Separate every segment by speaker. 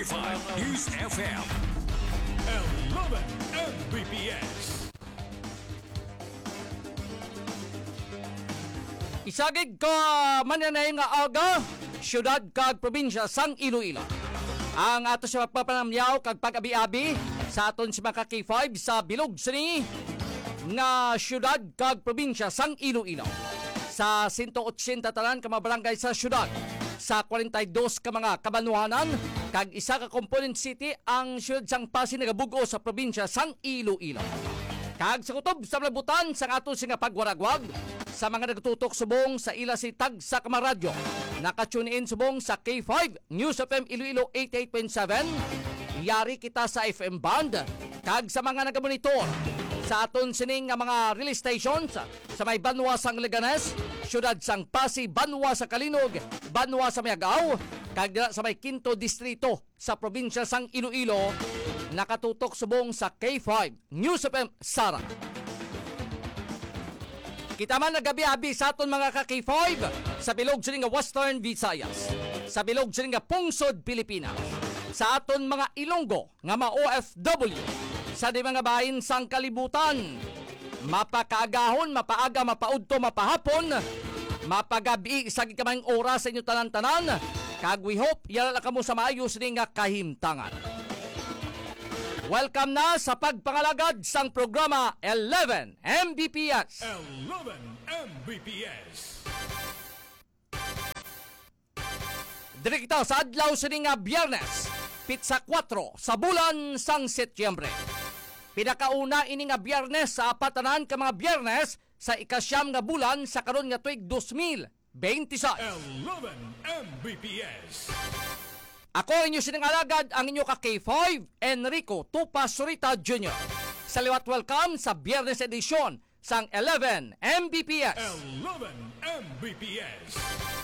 Speaker 1: K5 News FM 11 Mbps.
Speaker 2: Isagig ka mananay nga aga, syudad kag probinsya sang Iloilo. Ang ato sa pagpapanamyaw kag pag-abi-abi sa aton si mga K5 sa bilog sini nga syudad kag probinsya sang Iloilo. Sa 180 tanan ka mga barangay sa syudad, sa 42 ka mga kabanuanan, kag isa ka component city ang syudad sang Pasig nagabugo sa probinsya sang Iloilo. Kag sa kutob sa malabutan sa ato nga pagwaragwag sa mga nagtutok subong sa ila si Tag sa Kamaradyo. Nakatune in subong sa K5 News FM Iloilo 88.7. Yari kita sa FM band. Kag sa mga nagamonitor sa aton sining nga mga relay stations sa may Banwa sang Leganes, syudad sang Pasig, Banwa sa Kalinog, Banwa sa Miagao, kag sa may Quinto Distrito sa probinsya sang Iloilo. Nakatutok subong sa K5 News FM Sara. Kita man nagabi-abi sa aton mga ka-K5 sa bilog sini nga Western Visayas, sa bilog sini nga Pungsod, Pilipinas, sa aton mga Ilonggo nga ma-OFW, sa di mga bahin sang kalibutan, mapakaagahon, mapaaga, mapaudto, mapahapon, mapagabi sa gikamang oras sa inyo tanan-tanan, kag we hope yala kamo sa maayos ni nga kahimtangan. Welcome na sa pagpangalagad sang programa 11 Mbps.
Speaker 1: 11 Mbps.
Speaker 2: Diri kita sa adlaw sini nga Biyernes, pitsa 4 sa bulan sang Setyembre. Pinakauna ini nga Biyernes sa apatanan ka mga Biyernes sa ikasyam nga bulan sa karon nga tuig 2026.
Speaker 1: 11 Mbps.
Speaker 2: Ako inyo sinangalagad ang inyo ka K5, Enrico Tupa Surita Jr. Sa liwat welcome sa Biyernes edisyon sang 11 Mbps.
Speaker 1: 11 Mbps.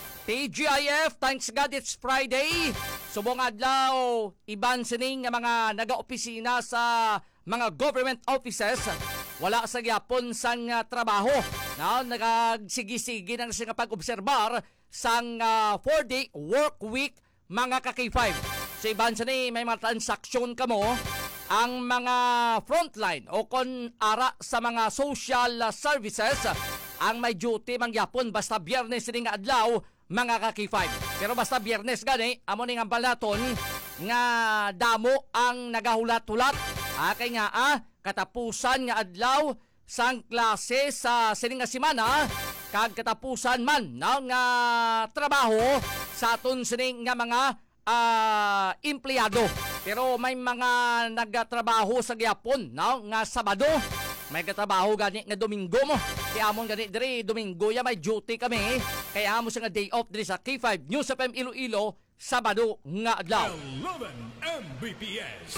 Speaker 2: TGIF, thanks God it's Friday. Subong adlaw, iban sining nga mga naga-opisina sa mga government offices. Wala sa gyapon sang trabaho. Nagagsigi-sigi na nga pag-obserbar sang 4-day work week mga ka-K5. Sa iban sa ni may mga transaksyon kamo ang mga frontline o kon ara sa mga social services ang may duty mangyapon basta Biyernes ni nga adlaw mga ka-K5. Pero basta Biyernes gani amo ning ambal naton nga damo ang nagahulat-hulat. Kay nga katapusan nga adlaw sang klase sa sining nga semana kag katapusan man ng trabaho sa aton sining nga mga empleyado. Pero may mga nagtrabaho sa gyapon nga Sabado. May katrabaho gani nga Domingo mo. Kaya amon gani diri Domingo ya may duty kami. Kaya amo sa nga day off diri sa K5 News FM Iloilo Sabado nga adlaw.
Speaker 1: 11 Mbps.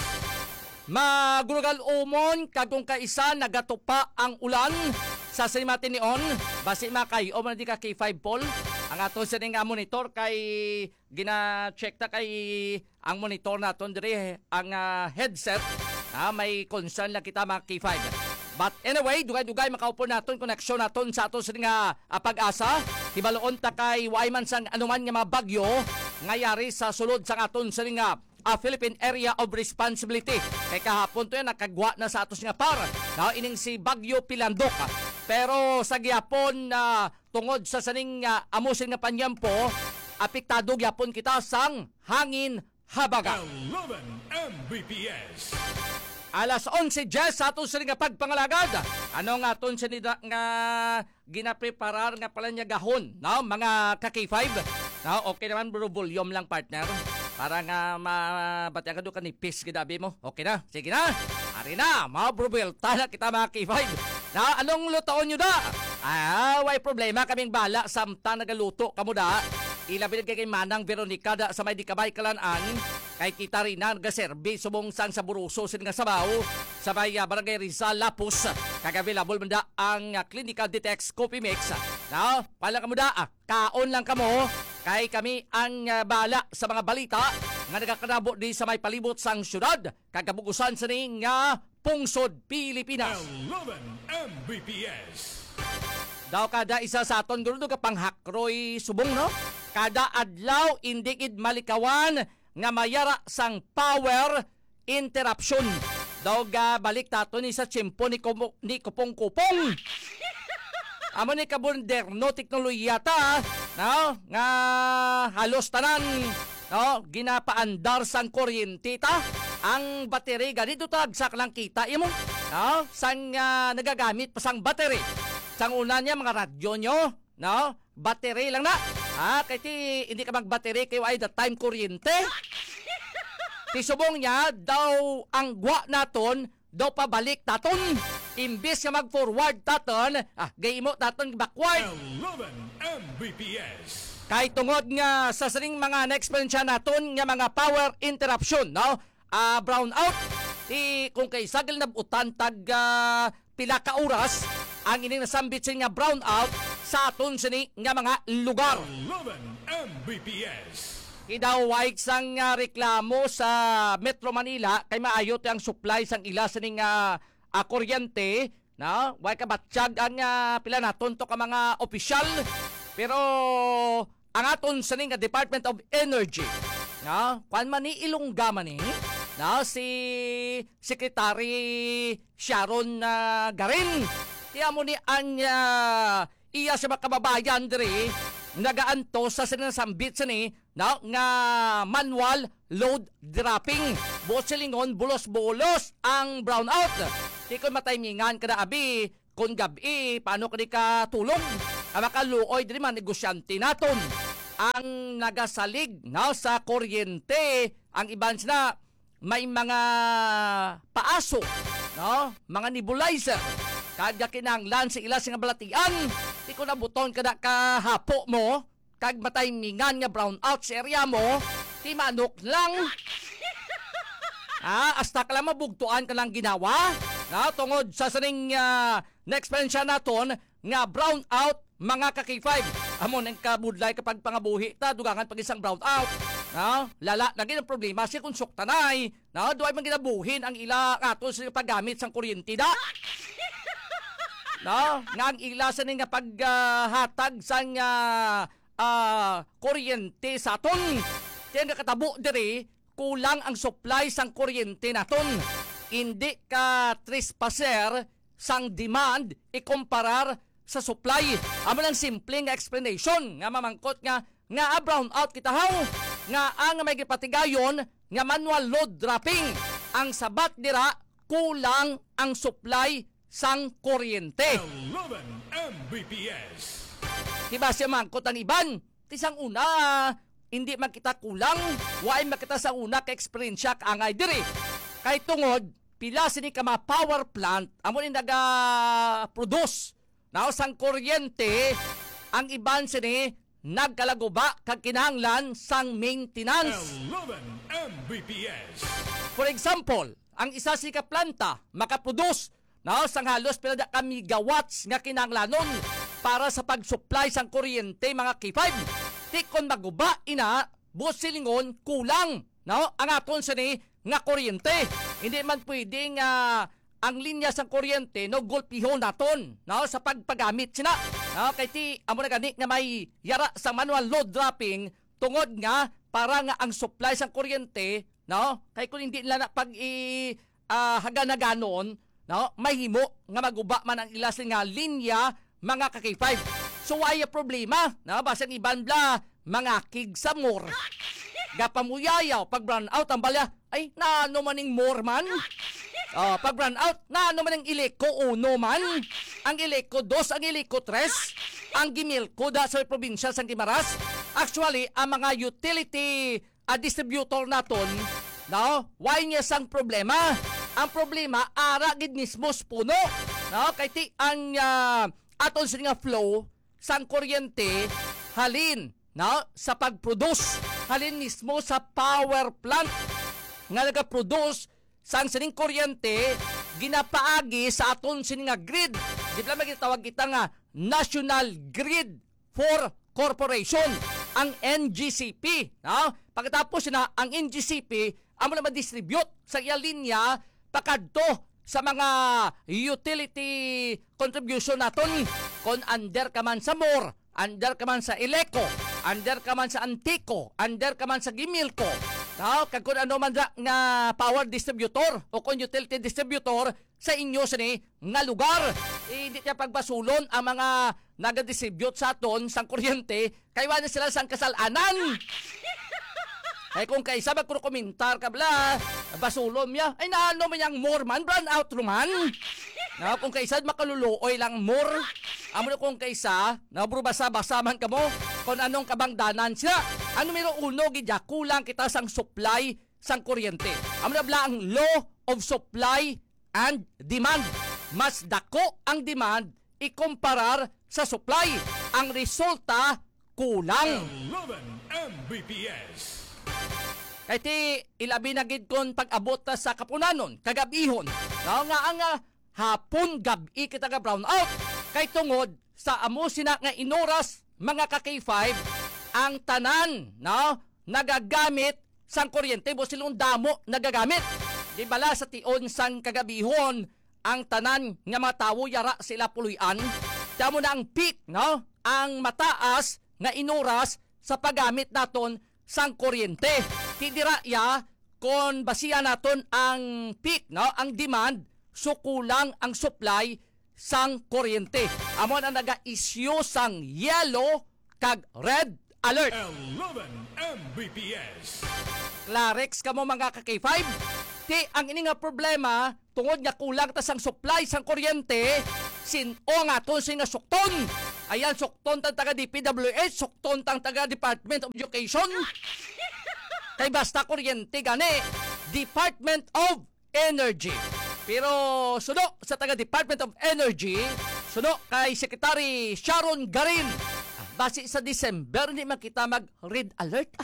Speaker 2: Magurugal umon kagong kaisa nagatupa ang ulan sa Sinimati Neon. Basi makay o man di ka K5 Paul. Ang aton sa nga monitor kay gina-check ta kay ang monitor naton diri ang headset. May concern lang kita mga K5. But anyway, dugay-dugay makaupo naton connection naton sa aton sa nga pag-asa. Hibaloon ta kay Wayman sang anuman nga mga bagyo ngayari sa sulod sa aton sa nga Philippine Area of Responsibility. Kay kahapon to yan nakagwa na sa atos nga par. Ining si Bagyo Pilandok. Pero sa gyapon tungod sa saning amusin nga panyampo, apektado gyapon kita sang hangin habaga.
Speaker 1: 11 Mbps.
Speaker 2: Alas 11:10 sa aton sa nga pagpangalagad. Ano nga aton sa nga ginapreparar nga pala niya gahon, mga ka-K5. Okay naman bro, volume lang partner. Para nga mabatyan ka doon ka ni Peace gidabi mo. Okay na, sige na. Ari na, mga brubel, tala kita mga K5. Anong lutoon nyo da? Way problema kaming bala samtang nagaluto kamo da. Ilabi kay Manang Veronica da sa may di kabay kalanaan. Kay kita rin na nagaserbi subong sang sa Buruso sin nga sabaw. Sa may Barangay Rizal Lapus. Kag-available man da ang Clinical Detox Coffee Mix. Pala kamo da, kaon lang kamo. Kay kami ang bala sa mga balita nga nagakanabo di sa may palibot sang syudad kagabugusan sa ning Pungsod, Pilipinas.
Speaker 1: 11 Mbps.
Speaker 2: Daw kada isa sa aton gulo ka panghakroy subong no? Kada adlaw indigid malikawan nga mayara sang power interruption. Daw balik tato ni sa tiyempo ni Kupong-Kupong. Amo ni kabuderno teknolohiya ta, no? Nga halos tanan, no? Ginapaandar sang kuryente ta. Ang battery ganito tagsak lang kita imo, no? Sang nagagamit pa sang battery. Sang una niya mga radyo nyo, no? Battery lang na. Kaya hindi ka mag-battery kayo ay the time kuryente. Tisubong niya daw ang gwa naton daw pabalik taton. Imbis nga mag-forward taton, gay mo taton backward.
Speaker 1: 11 Mbps.
Speaker 2: Kay tungod nga sa sining mga na-experience naton nga mga power interruption, no? Brown out. Kung kay sagil na butan tag pila ka oras ang ining nasambit nga brown out sa aton sini nga mga lugar.
Speaker 1: 11 Mbps.
Speaker 2: Idaway sang reklamo sa Metro Manila kay maayo ang supply sang ila sining kuryente, no? Way ka batsyag ang pila naton to ka mga opisyal, pero ang aton sining Department of Energy, no? Kwan man ni Ilongga man ni, no? Si Secretary Sharon Garin. Tiya mo ni anya iya sa mga kababayan diri nagaanto sa sinasambit sini na nga manual load dropping. Silingon bulos-bulos ang brownout. Di ko matimingan kada abi kung gabi paano ka di ka tulong. Ang makaluoy diri man negosyante naton. Ang nagasalig na sa kuryente ang iban na may mga paaso, no? Mga nebulizer. Kada kinanglan sa ila nga balatian, di ko nabuton kada kahapo mo, kag matimingan nga brown out sa area mo, ti manok lang. Hasta ka lang mabugtuan ka lang ginawa, na tungod sa saning na-experience naton nga brown out mga ka-K5. Amon ang kabudlay kapag pangabuhi ta, dugangan pag isang brown out. No? Lala, naging ang problema siya kung suktanay. No? Duway man ginabuhin ang ila ato sa paggamit sang kuryente da. No, nga ang ilasan nga paghatag sang kuryente sa aton. Kaya nga katabo diri, kulang ang supply sang kuryente naton. Hindi ka trespasser sang demand ikumparar sa supply. Amo lang simple nga explanation nga mamangkot nga brown out kita haw. Nga ang may gipatigayon nga manual load dropping. Ang sabat dira kulang ang supply sang kuryente.
Speaker 1: 11 Mbps.
Speaker 2: Diba siya mangkot ang iban? Tisang una, hindi makita kulang, waay makita sa una ka-experience siya kaangay diri. Kay tungod, pila sini ka power plant, amo ni naga-produce. Now, sang kuryente, ang iban sini, nagkalaguba kag kinahanglan sang maintenance.
Speaker 1: 11 Mbps.
Speaker 2: For example, ang isa si ka planta, makaproduce sang halos pila ka megawatts nga kinahanglanon para sa pag-supply sang kuryente mga K5. Tikon maguba ina, silingon kulang, no? Ang aton sini nga kuryente. Hindi man pwedeng ang linya sang kuryente no gulpihon naton, no? Sa pagpagamit sina. No? Kay ti amo na gani nga may yara sang manual load dropping tungod nga para nga ang supply sang kuryente, no? Kay kung hindi nila na pag haganaganon, no, mahimo nga maguba man ang ilas nga linya mga ka-K5. So ay problema, no, basang iban bla mga kig sa more. Gapamuyayaw pag brown out ang balya, ay naano maning more man. Pag brown out, naano maning Ileco 1 man, ang Ileco 2, ang Ileco 3, ang Gimilco da sa probinsya sang Guimaras. Actually, ang mga utility distributor naton, no, why niya sang problema? Ang problema, ara gid mismo puno. No? Kay ti ang aton sa nga flow sang kuryente halin, no? Sa pag-produce. Halin mismo sa power plant nga nagaproduce sang sining kuryente ginapaagi sa aton sining nga grid. Di ba magitawag kita nga National Grid for Corporation, ang NGCP. No? Pagkatapos na ang NGCP, amo na ma-distribute sa iya linya pakadto sa mga utility contribution naton. Kung under ka man sa More, under ka man sa Ileco, under ka man sa Antico, under ka man sa Gimilco, No, kag kung ano man nga power distributor o kung utility distributor sa inyo sini nga lugar. Hindi niya pagbasulon ang mga nagadistribute sa aton sang kuryente kay wala sila sang kasalanan. Ay kung kaisa magkukomentar ka bla, basulom niya, ay naano man yang more man, brand out ruman. No, kung kaisa makaluluoy lang more. Amo na kung kaisa, basa man ka mo kung anong kabangdanan siya. Ano meron uno, gidya, kulang kita sang supply sang kuryente. Amo na bla ang law of supply and demand. Mas dako ang demand ikumparar sa supply. Ang resulta, kulang.
Speaker 1: 11 Mbps.
Speaker 2: Kaya ti ilabi na gid kon pag-abot ta sa kapunanon, kagabihon. No, nga ang hapon gabi kita ka brown out. Kay tungod sa amo sina nga inoras mga ka K5 ang tanan, no, nagagamit sang kuryente bo silong damo nagagamit. Di bala sa tion sang kagabihon ang tanan nga mga tawo yara sila puluyan. Tamo na ang peak, no, ang mataas nga inoras sa paggamit naton sang kuryente. Tidira ya kon basiya naton ang peak, no, ang demand, so kulang ang supply sang kuryente. Amo na naga-issue sang yellow kag red alert.
Speaker 1: 11 Mbps.
Speaker 2: Clarex kamo mga ka-K5. Ti ang ini nga problema tungod nga kulang ta sang supply sang kuryente, sin-o nga to sing nga sukton. Ayan, sukton tang taga DPWH, sukton tang taga Department of Education. Kay basta kuryente gani, Department of Energy. Pero suno sa taga Department of Energy, suno kay Secretary Sharon Garin, base sa December hindi man kita mag-red alert.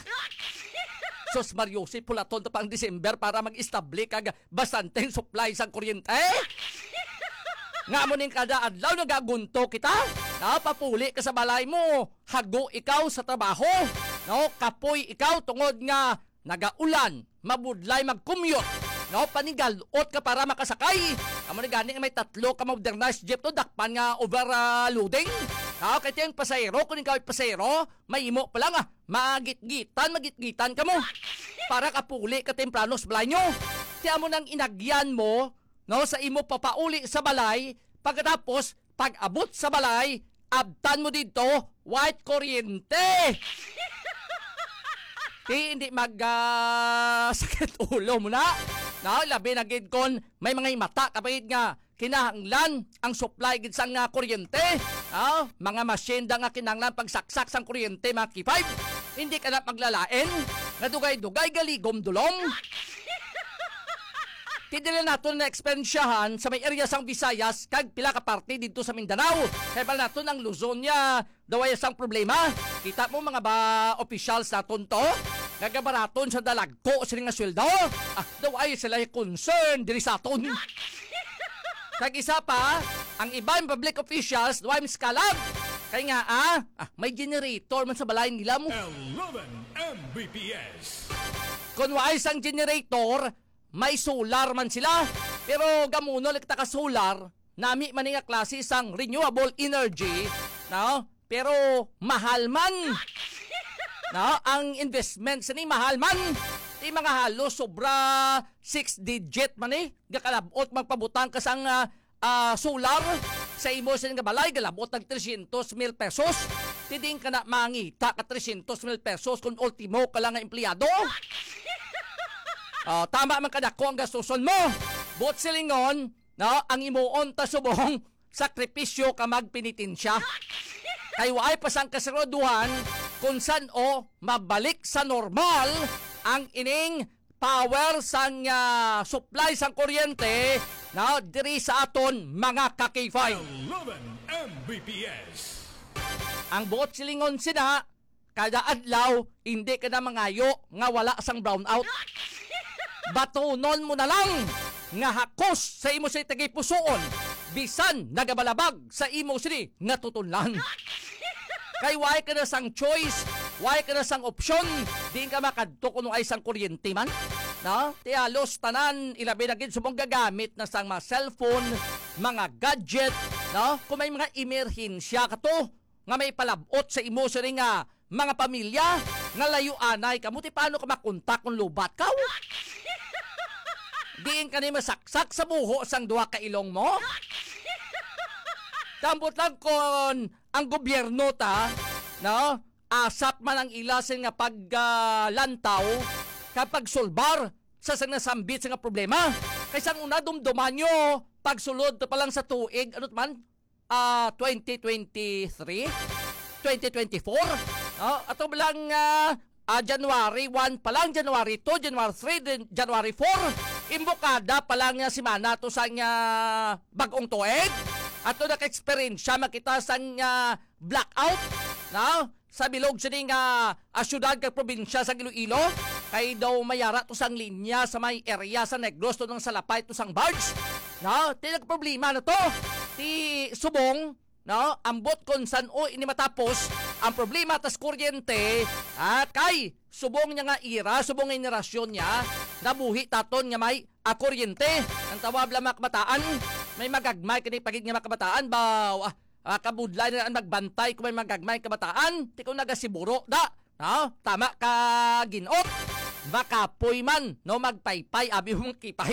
Speaker 2: Sos Mariosi, pulaton to pang December para mag-establish kag bastanteng supply sa kuryente. Nga mo ning kada adlaw nagagunto kita. Papuli ka sa balay mo, hago ikaw sa trabaho. No, kapoy ikaw tungod nga nagaulan, mabudlay mag-commute. No, panigalot ka para makasakay. Amo ni gani may tatlo ka modernized jeep to dakpan nga overloading. No, kay tiyang pasahero, kung ikaw ay pasahero, may imo pa lang magitgitan ka mo. Para kapuli ka temprano sa balay nyo. Tiyan mo nang inagyan mo, no, sa imo papauli sa balay, pagkatapos pag-abot sa balay, abtan mo dito, white kuryente. Hindi sakit ulo mo na. No, labi na gid kon may mga mata kapit nga kinahanglan ang supply gid sang kuryente. Mga machine da nga kinahanglan pagsaksak sang kuryente mga K5. Hindi ka na maglalain, nga dugay-dugay galigom dulong. Tidili naton na ekspensyahan sa may area sang Visayas kag pila ka parte dito sa Mindanao. Kaya pala naton ang Luzon niya daway sang problema. Kita mo mga officials naton to, nagabaraton sa dalagko sila nga sweldo. Daway sila concern diri sa aton. Kag isa pa, ang ibang public officials daway miskalab. Kaya nga may generator man sa balay nila mo.
Speaker 1: 11 Mbps.
Speaker 2: Kung waay sang generator, may solar man sila. Pero gamuno likta ka solar, nami man nga klase sang renewable energy, no? Pero mahal man. No, ang investment sa ni mahal man. Di mga halos sobra 6 digit man gakalabot magpabutang ka sang solar sa imo sa nga balay galabot ng 300,000 pesos. Tiding ka na mangita ka 300,000 pesos kung ultimo ka lang nga empleyado. Tama man kadako ang gastuson mo. Bot silingon, no, ang imuon ta subong sakripisyo ka magpinitensya. Kay waay pasang kasiraduhan kung saan mabalik sa normal ang ining power sang supply sang kuryente na diri sa aton mga ka-K5.
Speaker 1: 11 Mbps.
Speaker 2: Ang buot silingon sina, kada adlaw hindi ka na mangayo nga wala sang brownout. Batunon mo na lang nga hakos sa imo sa tagipusoon bisan nagabalabag sa imo sini nga tutunlan. Kay why ka na sang choice, why ka na sang option, di ka makadto kuno ay sang kuryente man. No? Tialos tanan ilabi na gid subong gagamit na sang mga cellphone, mga gadget, no? Kung may mga emerhensya ka to nga may palabot sa imo sini nga mga pamilya, Nalayo anay ka mo, ti paano ka makontak kung lubat ka? Diin ka ni masaksak sa buho sang duha ka ilong mo? Tambot lang kon ang gobyerno ta, no? Asap man ang ilasin nga paglantaw kapag sulbar sa sinasambit sa nga problema. Kaysa una dumduman nyo pagsulod pa lang sa tuig, ano man? 2023? 2024? No? Ato lang January 1 pa lang, January 2, January 3, then January 4. Imbokada pa lang nga simana to sa bagong tuig. Ato naka-experience siya makita sa blackout, no? Sa bilog sa syudad kag probinsya sa Iloilo. Kay daw mayara to sang linya sa may area sa Negros to ng salapay to sang barge. No? Tinag problema na to. Ti subong, no? Ambot kon san o ini matapos ang problema tas kuryente at kay subong niya nga ira, subong nga generasyon niya nabuhi taton nga may kuryente. Ang tawag lang makabataan, may magagmay kini pagid nga makabataan baw. Kabudlay na ang magbantay kung may magagmay kabataan, ti ko nagasiburo da. No? Tama ka ginot. Baka poy man, no, magpaypay abi mong kipay.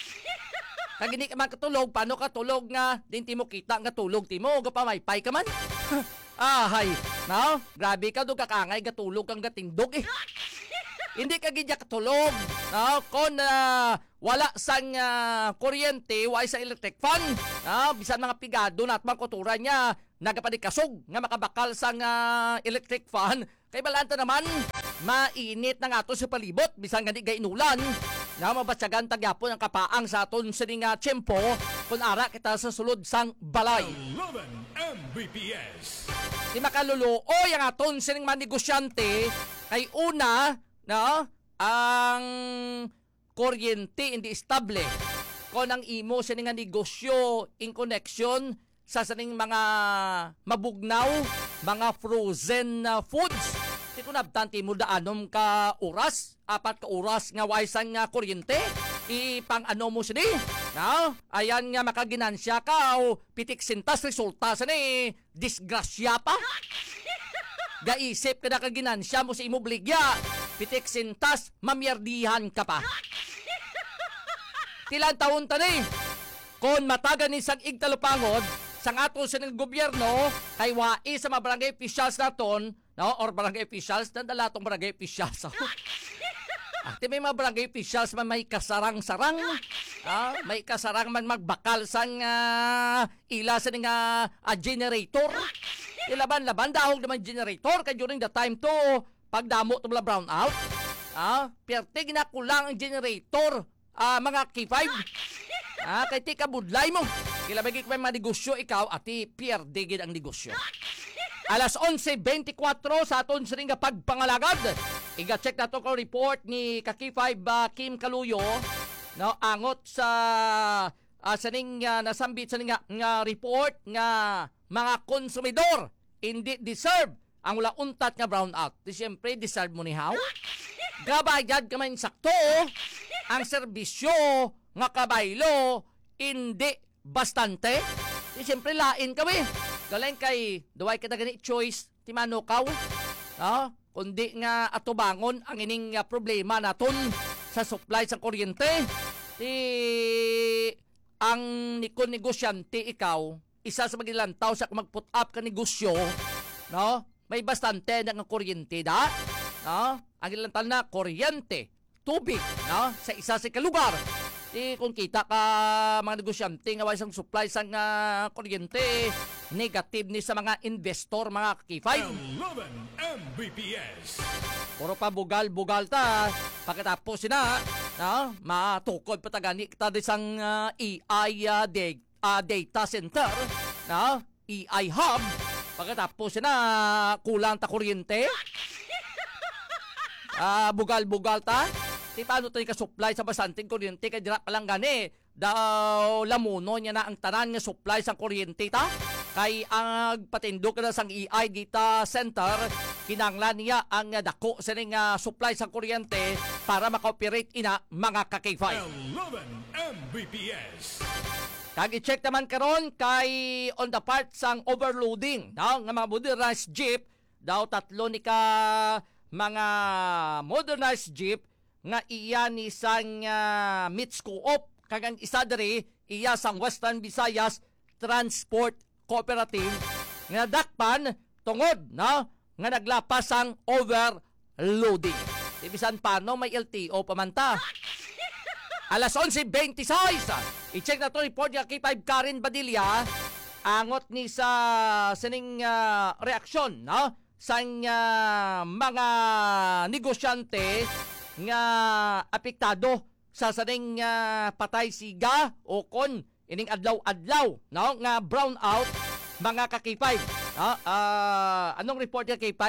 Speaker 2: Kag hindi ka man katulog, paano katulog nga din ti mo kita nga tulog ti mo, gapamaypay ka man. Hay, no? Grabe ka do kakangay gatulog kang gatindog eh. Hindi ka gidya katulog, no? Kon wala sang kuryente, wala sa electric fan, no? Bisan mga pigado na at mga kutura niya, nagapadikasog nga makabakal sang electric fan. Kay balanta naman, mainit na nga to sa palibot, bisan nga di gainulan. Na mabatsagan tagyapon ang kapaang sa aton sa nga tiyempo, kung ara kita sa sulod sang balay.
Speaker 1: 11 Mbps.
Speaker 2: Di makaluluoy ang aton sa mga negosyante, kay una, no, ang kuryente hindi estable. Kung ang imo sa nga negosyo in connection sa saning mga mabugnaw, mga frozen foods. Di ko nabtanti mo daanom ka oras, 4 ka oras nga waisan nga kuryente. Ipang ano mo sini, no? Ayan nga makaginansya ka o pitik sintas resulta sa ni disgrasya pa. Gaisip ka na kaginansya mo sa imobligya, pitik sintas mamyardihan ka pa. Tilang taon tani, kon matagan ni sang igtalupangod, sang ato sa ng gobyerno, kay wai sa mga barangay officials naton, no? Or barangay officials, nandalatong barangay officials. Ati may mga barangay officials man may kasarang-sarang, may kasarang man magbakal sang ila sa nga generator. Ilaban-laban dahog naman generator, kay during the time to, pagdamo to bla brown out, perte ginakulang ang generator, mga K5. Kay ti kabudlay mo. Kilabagi ko may mga negosyo ikaw, ati pierde gid ang negosyo. Alas 11:24 sa aton sa nga pagpangalagad. Iga-check na to ko report ni Kaki5 Kim Kaluyo, no, angot sa saning nasambit sa nga report nga mga konsumidor hindi deserve ang wala untat nga brown out. Di siyempre deserve mo ni how? Gabayad ka man sakto ang serbisyo nga kabaylo hindi bastante. Di siyempre lain kami. Galing kay duway kita gani choice ti manukaw. Kundi nga atubangon ang ining problema naton sa supply sa kuryente. Ang negosyante ikaw, isa sa magilantaw sa mag-put up ka negosyo, no? May bastante na ng kuryente da, no? Ang ilantal na kuryente, tubig, no? Sa isa sa kalugar. Kung kita ka mga negosyante nga isang supply sa kuryente, negative ni sa mga investor, mga K5.
Speaker 1: 11 Mbps.
Speaker 2: Puro pa bugal-bugal ta. Pagkatapos na, no? Matukod pa tagani kita di sang AI data center, no? AI hub. Pagkatapos na kulang ta kuryente. Bugal-bugal ta. Di paano tayo ka-supply sa basanting kuryente kaya dira pa lang gani. Daw lamuno niya na ang tanan nga supply sa kuryente ta. Kay ang patindog ka na sang EI data center, kinanglan niya ang dako sa nga supply sa kuryente para maka-operate ina mga ka-K5.
Speaker 1: 11 Mbps.
Speaker 2: Kag i-check naman karon kay on the part sang overloading, no? Nga mga motorized jeep, daw tatlo ni ka mga modernized jeep nga iya ni sang Mits Co-op kagang isa diri iya sang Western Visayas Transport Cooperative nga dakpan tungod no nga naglapas ang overloading. Ibisan paano may LTO pamanta. Alas 11:26. I-check na to report niya K5 Karen Badilla. Angot ni sa sining reaksyon no sang mga negosyante nga apektado sa saning patay siga o kon ining adlaw-adlaw no nga brown out mga ka-K5 no? Anong report niya K5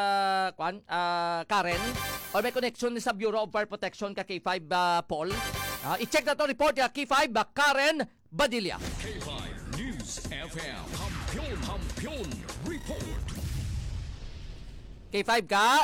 Speaker 2: Karen or may connection ni sa Bureau of Fire Protection ka K5 Paul i-check na to report niya K5 Karen Badilla.
Speaker 1: K5 News FM. Kampiyon Report.
Speaker 2: K5 ka?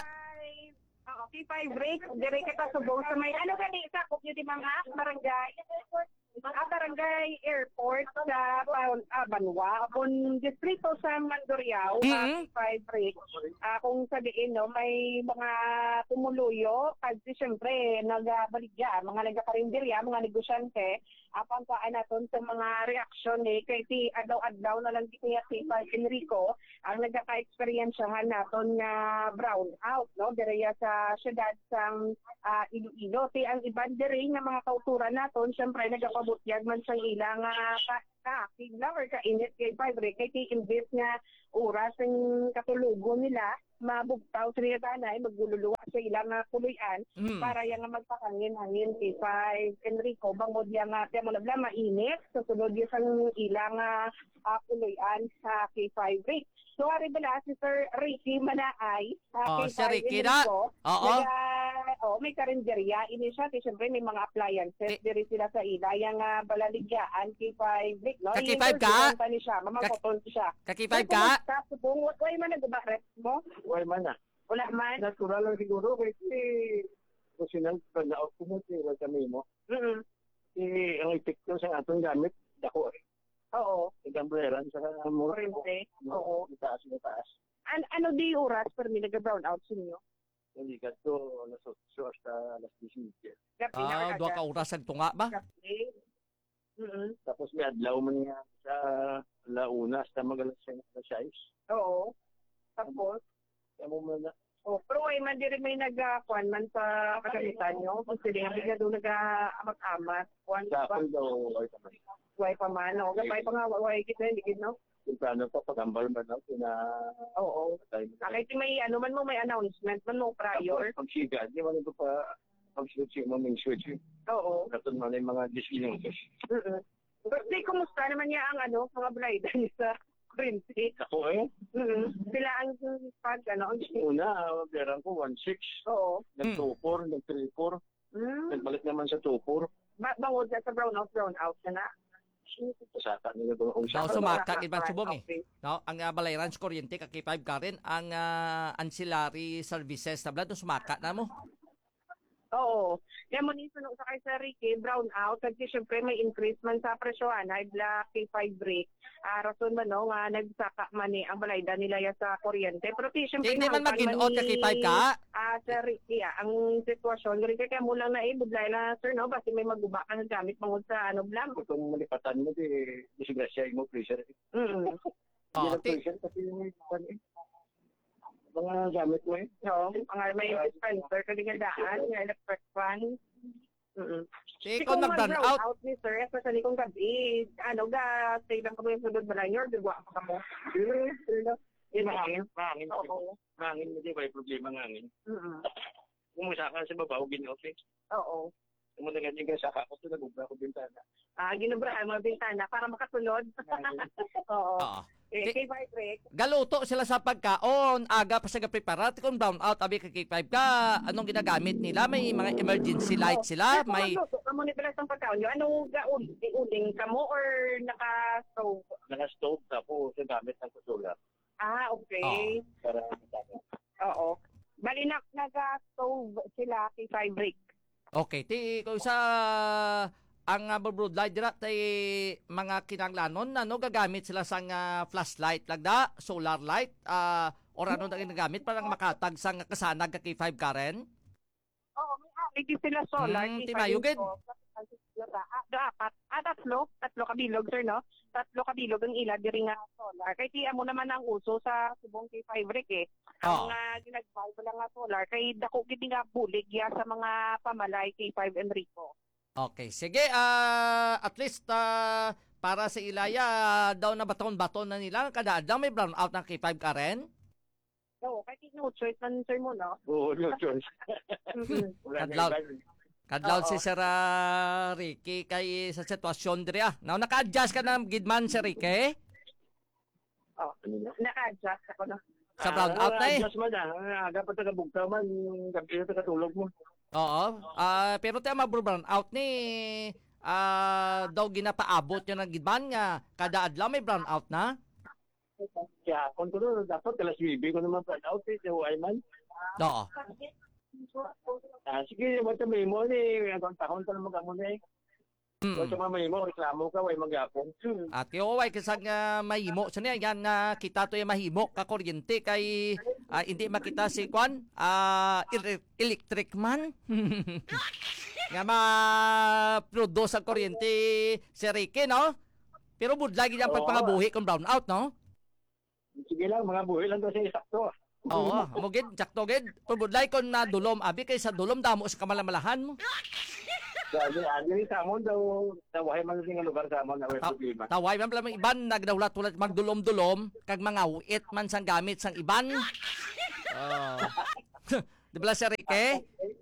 Speaker 3: K5 break, dire kita subong sa may ano gani sa Community Mga Barangay. Barangay Airport sa Banwa, upon distrito sa Mandurriao, K5 break. Kung sabihin no, may mga tumuluyo kasi siyempre nagabaligya, mga nagakarinderya, mga negosyante, apang kaan naton sa mga reaksyon ni kay ti adlaw-adlaw na lang di kaya si Enrico ang nagaka-experiensyahan naton nga brown out no direya sa syudad sang Iloilo. Ti ang iban diri nga mga kauturan naton syempre nagapabutyag man sa ilang kigla or kainit kay Padre kay ti imbes nga oras ang katulugo nila mabugtaw sa nila tanay magluluwa sa ilang kuluyan para yang magpakangin-hangin kay Enrico bangod yang mo nabla mainit sa sulod yung ilang kuluyan sa K5 break. So ari bala si Sir Ricky Manaay
Speaker 2: si Ricky na.
Speaker 3: May karinderya ini siya kasi syempre may mga appliances diri sila sa ila yang balaligyaan K5 break no.
Speaker 2: K5 ka?
Speaker 3: Mamakoton siya.
Speaker 2: K5 ka?
Speaker 3: Subong way man nagbaret mo?
Speaker 4: Wala man na.
Speaker 3: Wala man.
Speaker 4: Natural lang siguro kasi professional pa na automotive wala kami mo. Ang epekto sa atong gamit dako.
Speaker 3: Oo.
Speaker 4: Igamberan sa mura.
Speaker 3: Oo.
Speaker 4: Itaas.
Speaker 3: Ano di oras per mi nag-brown out sa inyo?
Speaker 4: Hindi ka to nasotso hasta alas 10.
Speaker 3: Gabi
Speaker 2: Dua ka oras ang tunga ba?
Speaker 3: Gabi.
Speaker 4: Tapos may adlaw man nga sa launa hasta magalas sa 6.
Speaker 3: Oo. Tapos
Speaker 4: Kamo man na.
Speaker 3: pero ay man diri may nagkuan man sa kagamitan nyo. Kung sila nga bigla doon nag-amat-amat. Kuan
Speaker 4: Sa
Speaker 3: pa.
Speaker 4: akin daw ay pa.
Speaker 3: Way pa man. O, gabay pa nga. Way kita hindi no?
Speaker 4: Kung paano pa pagambal man na
Speaker 3: Oo. Kahit may ano man mo may announcement man mo prior.
Speaker 4: Pag siga, di man ito pa pag-switch mo may switch.
Speaker 3: Oo.
Speaker 4: Katon man yung mga disclosures.
Speaker 3: Pero di kumusta naman niya ang mga blind sa Quincy?
Speaker 4: Ako
Speaker 3: Sila ang pag ang
Speaker 4: una, berang ko 1.6.
Speaker 3: Oo.
Speaker 4: Nag-2.4, nag-3.4. Nagbalik naman sa 2.4.
Speaker 3: Bangod na sa brown out na.
Speaker 4: Saka nila doon kung
Speaker 2: Daw
Speaker 4: saka.
Speaker 2: sumaka ibang subong
Speaker 3: Okay.
Speaker 2: No, ang balayran sa kuryente ka K5 Karen ang ancillary services tabla do sumaka na mo.
Speaker 3: Oo. Kaya mo ni sunog sa kay Sir Ricky, brown out, kasi syempre may increase man sa presyohan, high black, K5 break. Rason man no, nga nagsaka man ni ang balayda nila ya sa kuryente. Pero syempre
Speaker 2: Hindi man mag-in-out ka K5 ka.
Speaker 3: Sir Ricky, ang sitwasyon, gari kaya mo lang na budlay na sir, no? Basta may maguba ka ng gamit mangod sa blam.
Speaker 4: Kung malipatan mo, disgrasya mo pressure. Hindi na pressure kasi may mga gamit mo
Speaker 3: No, may dispenser, kaligandaan, yung electric fan.
Speaker 2: Kung nag-brown out
Speaker 3: ni sir, especially kung gabi, stay lang kami yung sunod na lang yun, diwa ka mo.
Speaker 4: Mahangin. Mahangin mo, di ba? Yung problema ng hangin. Kung masaka sa babaw, gin-okay.
Speaker 3: Oo.
Speaker 4: Kung mga ganyan ka saka ko, nagubra ko bintana.
Speaker 3: Ginubrahan mga bintana para makasulod. Oo. K5 break.
Speaker 2: Galuto sila sa pagkaon, aga pa sa preparat kung brown out abi ka K5 ka. Anong ginagamit nila? May mga emergency light sila, may
Speaker 3: Kamo ni pala sang pagkaon nyo. Anong uling kamo or naka-stove?
Speaker 4: Naka-stove tapos gamit ng solar.
Speaker 3: Okay.
Speaker 4: Para matapos.
Speaker 3: Oo. Bali naka-stove sila K5 break.
Speaker 2: okay, kung sa ang broadlight dira tay mga kinanglanon gagamit sila sang flashlight lagda, solar light, or ano na ginagamit parang makatag sa nga kasanag ka K5 Karen?
Speaker 3: Oo, may di sila solar.
Speaker 2: Timayugid.
Speaker 3: Tatlo kabilog, sir, no? Tatlo kabilog ang ila, diri nga solar. Kay tiya mo naman ang uso sa subong K5 Rec, eh. Ang ginagbaw ko lang nga solar, kay dako gid nga bulig ya sa mga pamalay K5 Enrico.
Speaker 2: Okay, sige, at least para sa Ilaya, daw na baton-baton na nila, kada daw may brownout ng K5 Karen?
Speaker 3: Oo, kay no choice man, sir, mo, no?
Speaker 4: Oo, no choice. Wala na
Speaker 2: Kadlaw.
Speaker 4: iba.
Speaker 2: Kadlaw
Speaker 3: Oo.
Speaker 2: si Sir Ricky kay sa sitwasyon diri Now naka-adjust ka na gidman si Ricky
Speaker 3: Oh, naka-adjust ako, no?
Speaker 2: sa brownout na eh.
Speaker 4: Adjust man na. Aga pa taga-bugta man. Gabi na taga-tulog mo.
Speaker 2: Oo. Pero tayo mag-brownout ni daw ginapaabot yun ng gidman nga kada adlaw may brownout na.
Speaker 4: Kaya, kung tulo, dapat kalas bibi ko naman brownout eh. Ay man.
Speaker 2: Oo.
Speaker 4: Sige, wala may mo ni. Ang tahon ka naman kamo na eh. Wala may mo, reklamo ka, way magyapon.
Speaker 2: At kiwaway kasi nga mahimo sa niya yan kita to yung mahimo ka kuryente kay hindi makita si Kwan electric man nga ma-produce ang kuryente si Ricky, no? Pero budlagi niyang pagpangabuhi kung brownout, no?
Speaker 4: Sige lang, mga buhay lang kasi sakto.
Speaker 2: Oo, amugid, jakto gid. Pero budlay kung na dulom, abi kay sa dulom damo sa kamalamalahan mo.
Speaker 4: Sabi sa amon daw, tawahay man sa lugar sa amon na way problema.
Speaker 2: Taway man pala mga iban nagdawlat-ulat magdulom-dulom kag mga uit man sang gamit sang iban. Di ba si Ricky?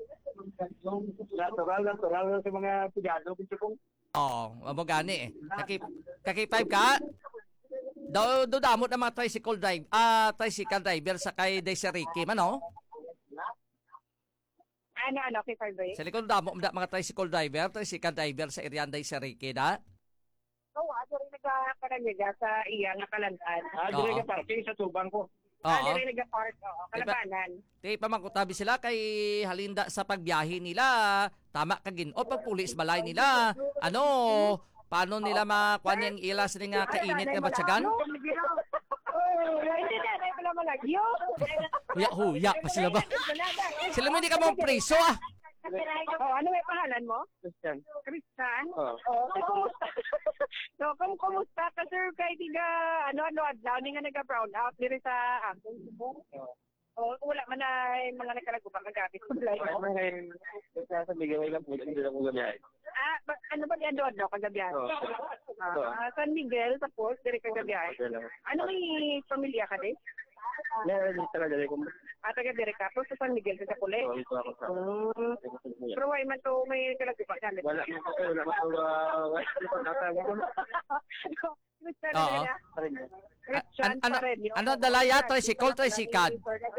Speaker 4: Natural sa mga pigado, pinto kong.
Speaker 2: Oo, amo gani eh. Kaki 5 ka. Daw damot ang mga tricycle driver sa kay si Ricky man, no?
Speaker 3: Ano, K5 Rec?
Speaker 2: Sa likod damo mga tricycle driver sa area si Ricky da.
Speaker 3: Oo, diri nagkakanyaga sa iya nga kalantan.
Speaker 4: Dire ka parking sa tubang ko.
Speaker 2: Oo.
Speaker 3: Diri nagka-park, kalabanan.
Speaker 2: Di pamangkutabi sila kay halinda sa pagbiyahe nila. Tama ka ginot pagpulis balay nila. Ano, paano nila makuha niyang ila sa nga kainit nga batsagan?
Speaker 3: Hindi na pala malagyo.
Speaker 2: Huya pa sila ba? Sila mo hindi ka mga preso ah.
Speaker 3: Ano may pangalan mo?
Speaker 4: Christian.
Speaker 3: Christian?
Speaker 4: Oo.
Speaker 3: Kumusta? So, kumusta ka, sir? Kay tiga, adlaw, ni nga nag-brown out, diri sa Angkong Subong. Wala man na mga nagkalagubang kagabi.
Speaker 4: Sa bigay lang po, hindi lang po gabiyahe.
Speaker 3: Ano ba yan doon, kagabihan? San Miguel, tapos, diri kagabihan. Ano may pamilya ka din?
Speaker 4: Meron talaga dali ko.
Speaker 3: Taga-diri ka, pero sa San Miguel, sa Kapule.
Speaker 4: Ito ako sa.
Speaker 3: Pero why man to may kalagubang gamit?
Speaker 4: Wala
Speaker 2: Oo.
Speaker 3: Christian pa rin.
Speaker 2: Ano dalaya tricycle?
Speaker 3: 35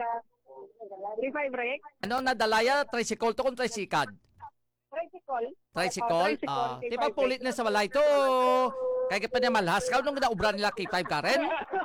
Speaker 3: Rec?
Speaker 2: Ano nadalaya tricycle to kung tricycad? Tricycle? Di ba pulit na sa walay to? Kaya pa niya malhas ka nung naubra nila K5 Karen?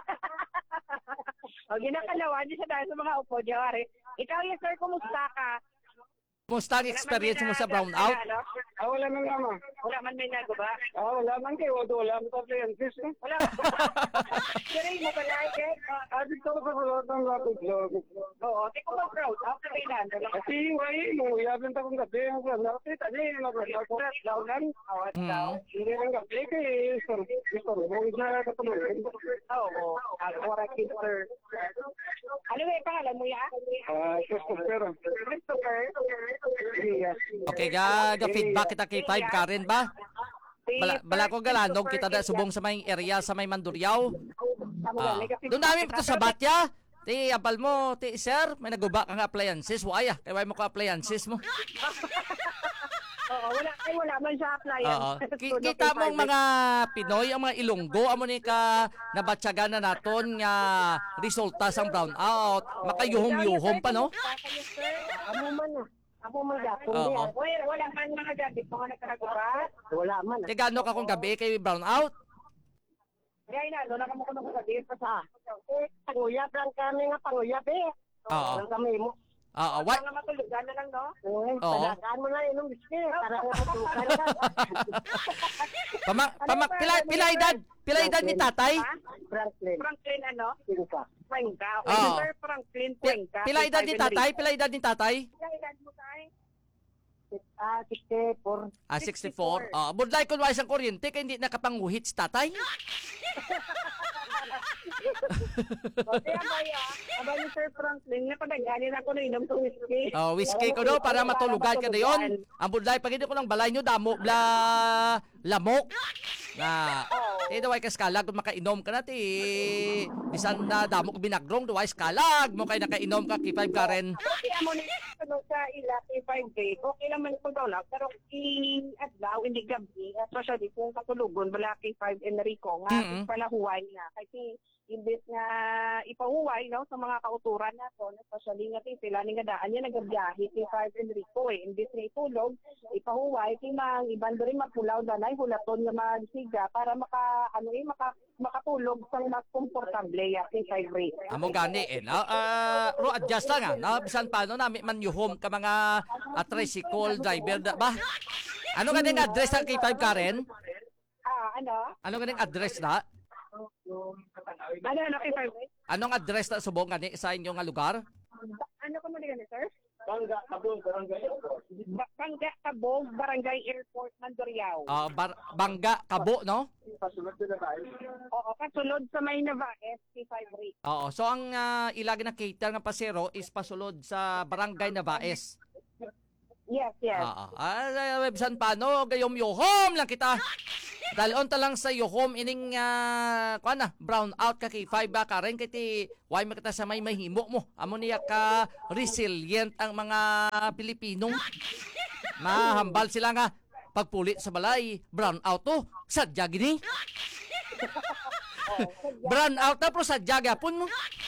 Speaker 3: Ginakalawa niya siya dahil sa mga upo niya. Ikaw, yes sir, kumusta ka?
Speaker 2: Kumusta ang experience mo sa brownout?
Speaker 4: Wala man naman.
Speaker 3: Wala man may naguba.
Speaker 4: Wala man kayo. Wala man sa Francis.
Speaker 3: Wala. Siri mo ba like it?
Speaker 4: Dito ko sa kulot ng lapit.
Speaker 3: Oo, di ko mag-proud. After kailan?
Speaker 4: Kasi wala mo. Yaban ta kong gabi. Ang lapit. Ano yung nag-proud? Launan. Hindi lang gabi kay Sir. Huwag na katulog.
Speaker 3: Oo. Alcorakin, sir. Ano ba yung pangalan mo ya?
Speaker 4: Christopher.
Speaker 3: Christopher.
Speaker 2: Okay, ga feedback kita K5 Karen ba? Bala ko galanog kita da subong sa may area sa may Mandurriao. Doon namin ito sa Batya. Ti abal mo, ti sir, may naguba ka nga appliances. Waya, kay why mo ko appliances mo.
Speaker 3: Oo, wala man siya
Speaker 2: Oo.
Speaker 3: appliance.
Speaker 2: Kita mo ang mga Pinoy, ang mga Ilonggo, amo ni ka nabatsagan na naton nga resulta sang brownout. Makayuhom-yuhom pa, no?
Speaker 3: Amo man gapon
Speaker 2: Oo.
Speaker 3: diya. Wala man mga gabi mga nagkakaguba. Wala man.
Speaker 2: Ti gano ka kung gabi kay brownout?
Speaker 3: Kaya ina, na kamo kuno sa diir pa sa. Panguyab lang kami nga panguyab eh.
Speaker 2: Oo.
Speaker 3: Lang kami mo.
Speaker 2: Oo, what?
Speaker 3: Nga matulugan na lang, no?
Speaker 2: Oo.
Speaker 3: Palagaan mo na inom biski para matutukan ka.
Speaker 2: Pila edad ni tatay?
Speaker 3: Franklin ano? 5 Cuenca. Okay,
Speaker 2: Oo.
Speaker 3: Sir Franklin Cuenca.
Speaker 2: Pila edad ni tatay? Pila edad ni tatay?
Speaker 3: Pila edad mo tayo? 64.
Speaker 2: 64. Budlay kun wa isang kuryente kay hindi nakapanguhit si tatay.
Speaker 3: Okay, abay ni Sir Franklin, napadaganin ako na inom ng whiskey.
Speaker 2: Whiskey ko do para matulugan ka dayon. Ang budlay pag hindi ko lang balay nyo damo bla lamok. Na daway ka skalag kung makainom ka na ti bisan na damo ko binagrong daway skalag mo kay nakainom ka K5 Karen.
Speaker 3: Okay, amo ni sa ila K5 day. Okay naman kung daw lang, pero adlaw hindi gabi, especially kung katulugon bala K5 Enrico nga palahuway nga kasi imbes nga ipahuway no sa mga kauturan nato, especially nga sila ni nga daan niya nagabiyahe K5 Enrico imbes na itulog ipahuway kay mang iban rin mapulaw danay hulaton nga magsiga para makatulog sang mas komportable ya K5 rate.
Speaker 2: Amo gani ro adjust lang bisan paano namin man yuhom ka mga tricycle driver ba? Ano ganing address ng K5 Karen? Ano ganing address na?
Speaker 3: Ano K5 rate?
Speaker 2: Anong address na subong gani sa inyong nga lugar?
Speaker 3: Ano ko man gani sir?
Speaker 4: Bangga, Tabong, Barangay Airport.
Speaker 3: Bangga, Tabong, Barangay Airport, Mandurriao.
Speaker 2: Bangga, Kabo, no?
Speaker 4: Pasunod na tayo.
Speaker 3: Oo, kasulod sa may Navaes, K5 rate.
Speaker 2: Oo, so ang ilagi na cater nga pasero is pasulod sa Barangay Navaes.
Speaker 3: Yes.
Speaker 2: Websan paano, gayom yuhom lang kita. Dalon ta lang sa yuhom ining brown out ka K5 ba Karen kiti why makita sa may mahimo mo. Amo niya ka resilient ang mga Pilipino. Mahambal sila nga pagpulit sa balay, brown out to. Sadya gini. Brown out na pero sadya gapon mo.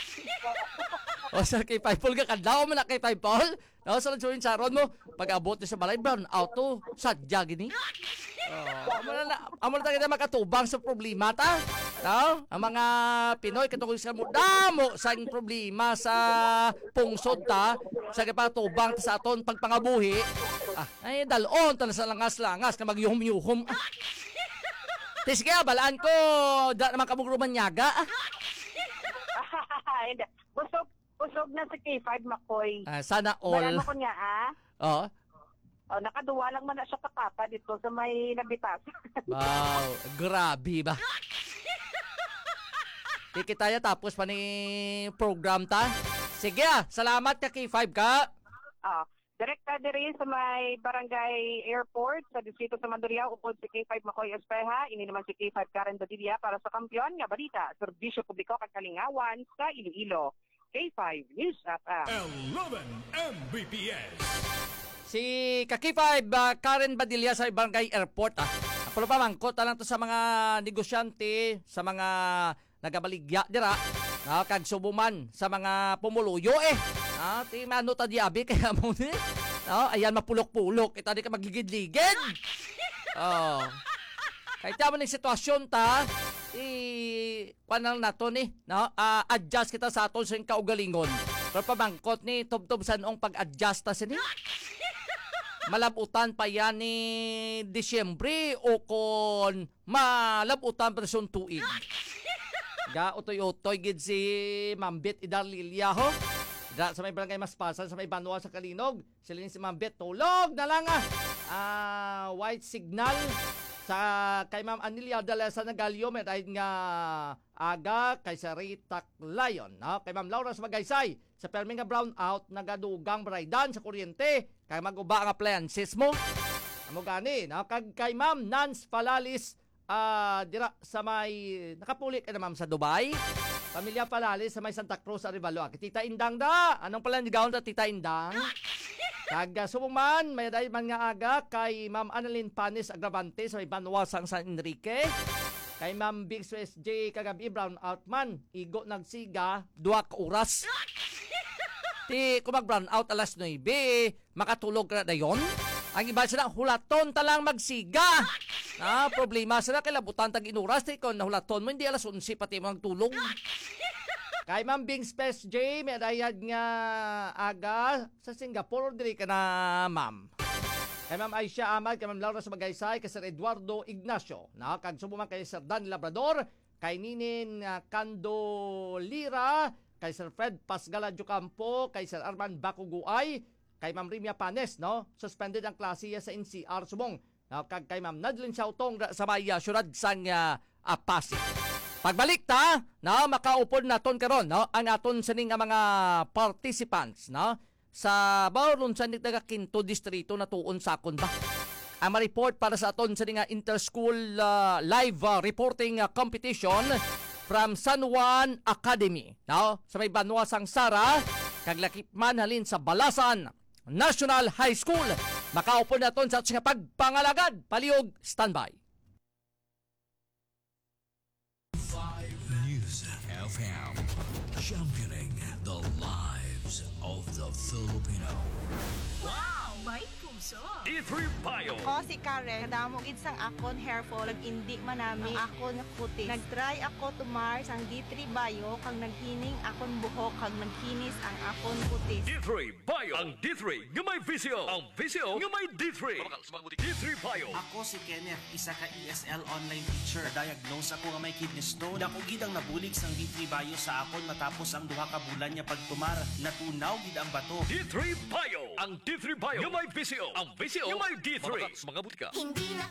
Speaker 2: O sa K5 Paul ka kadlaw mo na K5 Paul. No, sa lansuin saron mo pag-abot sa balay brown out to. Sadya gini. Amo na tayo makatubang sa problema ta. No? Ang mga Pinoy katungkol sa damo sa problema sa pungsod ta sa kapatubang sa aton pagpangabuhi. Ay dalon ta sa langas-langas na magyuhom-yuhom. Sige, balaan ko da naman kamong rumanyaga.
Speaker 3: Busog na sa K5 Makoy.
Speaker 2: Sana all.
Speaker 3: Balaan mo ko niya
Speaker 2: Oo.
Speaker 3: Nakaduwa lang man na siya kakapa dito sa may nabitas.
Speaker 2: Wow, grabe ba? Di kita tapos pa ni program ta. Sige salamat ka K5 ka.
Speaker 3: Direkta diri sa may Barangay Airport sa distrito sa Mandurriao upod si K5 Makoy Espeha, ini naman si K5 Karen Badilla para sa kampiyon nga balita, serbisyo publiko kag kalingawan sa Iloilo. K5 News FM.
Speaker 1: 11 Mbps.
Speaker 2: Si K5 Karen Badilla sa Barangay Airport Pero pamangkot lang to sa mga negosyante, sa mga nagabaligya dira, kag subuman sa mga pumuluyo ti mano ta diabi kaya mo ni. Ayan mapulok-pulok, kita di ka magligid-ligid. Kahit mo ng sitwasyon ta, panang nato ni, adjust kita sa aton sa kaugalingon. Pero pamangkot ni tubtob sanong pag-adjust ta sini. Malabutan pa yan ni Disyembre o kon malabutan pa sa tuig. Ga utoy-utoy gid si Mambit Idarlilia ho. Da sa may barangay Maspasan sa may Banwa sa Kalinog. Sila ni si Mambit tulog na lang white signal sa kay Ma'am Anilia Dalesa Nagalio may dahil nga aga kay sa Ritak Lion. Kay Ma'am Laura sa Magaysay sa permi nga brown out nagadugang braydan sa kuryente kay maguba ang appliances mo. Amo gani kag kay Ma'am Nance Palalis dira sa may nakapuli ka na Ma'am sa Dubai. Pamilya Palalis sa may Santa Cruz Arevalo. Tita Indang da. Anong pala ni gaon ta Tita Indang? Kag sumuman may dahil man nga aga kay Ma'am Annalyn Panis Agravante sa may Banwa San Enrique. Kay Ma'am Big Swiss J kagabi brown out man igo nagsiga 2 oras. Ti kung mag-brown out alas 9, makatulog ka na dayon. Ang iba sila, hulaton talang magsiga. Problema sila, kailabutan tag inuras. Ti kung nahulaton mo, hindi alas 11 pati mo magtulog. Kay Ma'am Bing Space J, may dayad nga aga sa Singapore, diri ka na Ma'am. Kay Ma'am Aisha Ahmad, kay Ma'am Laura sa Magaysay, kay Sir Eduardo Ignacio. Kag subuman kay Sir Dan Labrador, kay Ninin Candolira, kay Sir Fred Pasgaladyo Campo, kay Sir Arman Bacuguay, kay Ma'am Rimia Panes, no? Suspended ang klase sa NCR Subong. No? Kag kay Ma'am Nadlin Siautong sa Maya, syurad sang Pasig. Pagbalik ta, no, makaupod naton karon, no, ang aton sining nga mga participants, no, sa bawlon sa nitaga Quinto distrito na tuon sakon ba. Ang ma-report para sa aton sining nga inter-school live reporting competition from San Juan Academy, no, sa may Banwa Sangsara, kag lakipman halin sa Balasan National High School. Makaupod naton sa aton nga pagpangalagad. Paliog, standby.
Speaker 1: FM, championing the lives of the Filipino.
Speaker 5: Wow! May puso!
Speaker 1: D3 Bio.
Speaker 6: Ako si Karen, kadamo gid sang akon hair fall, indi man nami ang akon kutis. Nagtry ako tumar sang D3 Bio, kag naghining akon buhok, kag nagkinis ang akon kutis.
Speaker 1: D3 Bio. Ang D3 nga may visyo. Ang visyo nga may D3. D3 Bio.
Speaker 7: Ako si Kenneth, isa ka ESL online teacher. Diagnose ako nga may kidney stone. Ako gid ang nabulig sang D3 Bio sa akon matapos ang duha ka bulan niya pagtumar. Natunaw gid ang bato.
Speaker 1: D3 Bio. Ang D3 Bio nga may visyo. Ang visyo nga may D3. Mga butika.
Speaker 5: Hindi na